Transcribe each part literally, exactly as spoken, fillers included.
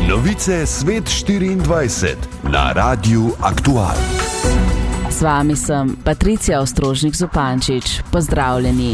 Novice Svet štiriindvajset na Radiu Aktual. S vami sem Patricija Ostrožnik-Zupančič. Pozdravljeni.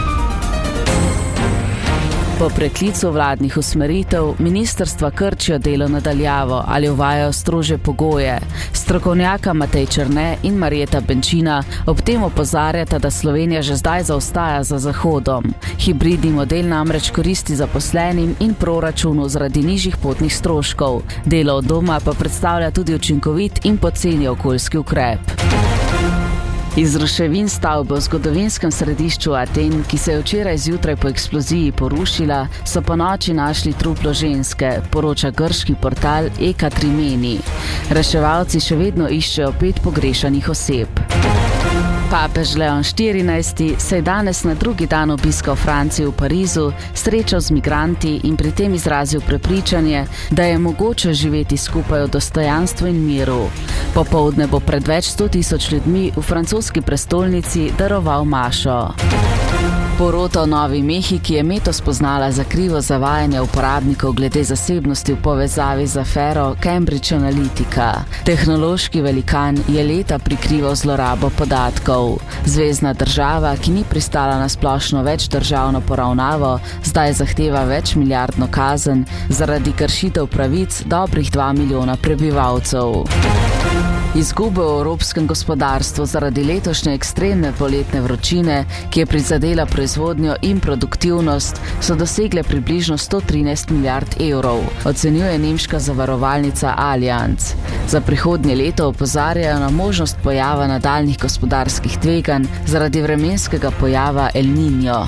Po preklicu vladnih usmeritev ministrstva krčijo delo na daljavo ali uvajajo strožje pogoje. Strokovnjaka Matej Černe in Marjeta Benčina ob tem opozarjata, da Slovenija že zdaj zaostaja za Zahodom. Hibridni model namreč koristi zaposlenim in proračunu zaradi nižjih potnih stroškov. Delo od doma pa predstavlja tudi učinkovit in poceni okoljski ukrep. Iz ruševin stavbe v zgodovinskem središču Aten, ki se je včeraj zjutraj po eksploziji porušila, so ponoči našli truplo ženske, poroča grški portal Ekatrimeni. Reševalci še vedno iščejo pet pogrešanih oseb. Papež Leon štirinajsti se je danes na drugi dan obiska v Franciji v Parizu srečal z migranti in pri tem izrazil prepričanje, da je mogoče živeti skupaj v dostojanstvu in miru. Popoldne bo pred več sto tisoč ljudmi v francoski prestolnici daroval mašo. Porota v Novi Mehiki je Meto spoznala za krivo zavajanje uporabnikov glede zasebnosti v povezavi z afero Cambridge Analytica. Tehnološki velikan je leta prikrival zlorabo podatkov. Zvezna država, ki ni pristala na splošno večdržavno poravnavo, zdaj zahteva več milijardno kazen zaradi kršitev pravic dobrih dva milijona prebivalcev. Izgube v evropskem gospodarstvu zaradi letošnje ekstremne poletne vročine, ki je prizadela proizvodnjo in produktivnost, so dosegle približno sto trinajst milijard evrov, ocenjuje nemška zavarovalnica Allianz. Za prihodnje leto opozarjajo na možnost pojava nadaljnjih gospodarskih tveganj zaradi vremenskega pojava El Niño.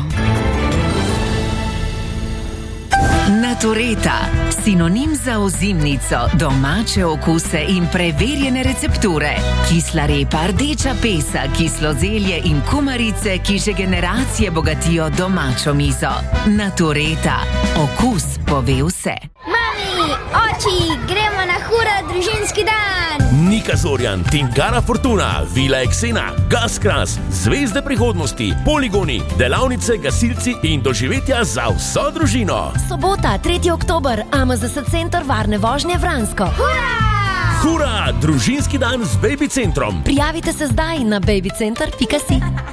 Natureta, sinonim za ozimnico, domače okuse in preverjene recepture. Kisla repa, rdeča pesa, kislo zelje in kumarice, ki že generacije bogatijo domačo mizo. Natureta, okus pove vse. Mami, oči, gremo na hura družinski dan! Nika Zorjan, Tingara Fortuna, Vila Eksena, Gaskras, Zvezde prihodnosti, poligoni, delavnice, gasilci in doživetja za vso družino. Sobota, tretji oktober, A M Z S center varne vožnje Vransko. Hura! Hura, družinski dan z Baby Centrom. Prijavite se zdaj na baby center pika si.